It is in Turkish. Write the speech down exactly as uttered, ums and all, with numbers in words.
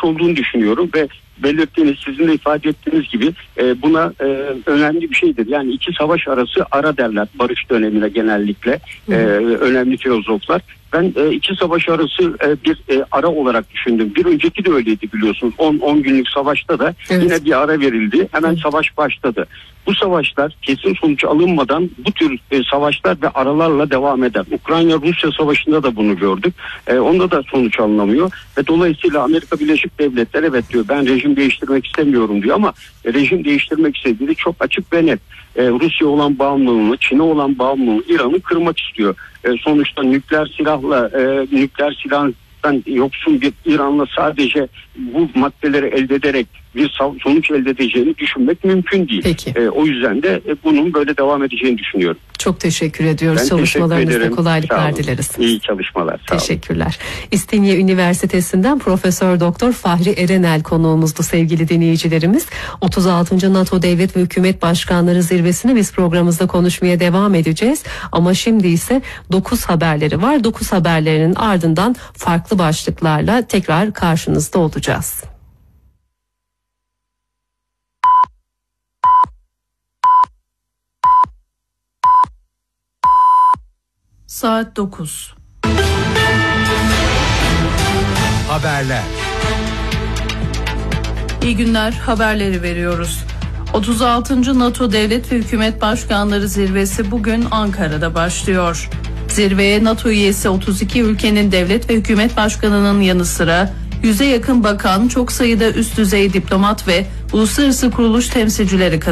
yanlış olduğunu düşünüyorum ve belirttiğiniz, sizin de ifade ettiğiniz gibi e, buna e, önemli bir şeydir. Yani iki savaş arası ara derler barış dönemine genellikle e, önemli filozoflar. Ben e, iki savaş arası e, bir e, ara olarak düşündüm. Bir önceki de öyleydi biliyorsunuz. on günlük savaşta da evet. yine bir ara verildi. Hemen evet. savaş başladı. Bu savaşlar kesin sonuç alınmadan bu tür e, savaşlar ve aralarla devam eder. Ukrayna-Rusya savaşında da bunu gördük. E, onda da sonuç alınamıyor. Ve dolayısıyla Amerika Birleşik Devletleri evet diyor, ben rejim değiştirmek istemiyorum diyor ama e, rejim değiştirmek istediği çok açık ve net. E, Rusya olan bağımlılığını, Çin'e olan bağımlılığını, İran'ı kırmak istiyor. E, sonuçta nükleer silahla, e, nükleer silahtan yoksun bir İran'la sadece bu maddeleri elde ederek bir sonuç elde edeceğini düşünmek mümkün değil. Peki. E, o yüzden de e, bunun böyle devam edeceğini düşünüyorum. Çok teşekkür ediyoruz. Ben Çalışmalarınızda teşekkür kolaylıklar dileriz. İyi çalışmalar. Sağ Teşekkürler. Olun. İstinye Üniversitesi'nden Profesör Doktor Fahri Erenel konuğumuzdu sevgili dinleyicilerimiz. otuz altıncı NATO Devlet ve Hükümet Başkanları Zirvesi'ni biz programımızda konuşmaya devam edeceğiz. Ama şimdi ise dokuz haberleri var. dokuz haberlerinin ardından farklı başlıklarla tekrar karşınızda olacağız. Saat dokuz. Haberler. İyi günler, haberleri veriyoruz. otuz altıncı NATO Devlet ve Hükümet Başkanları Zirvesi bugün Ankara'da başlıyor. Zirveye NATO üyesi otuz iki ülkenin devlet ve hükümet başkanının yanı sıra yüze yakın bakan, çok sayıda üst düzey diplomat ve uluslararası kuruluş temsilcileri katılıyor.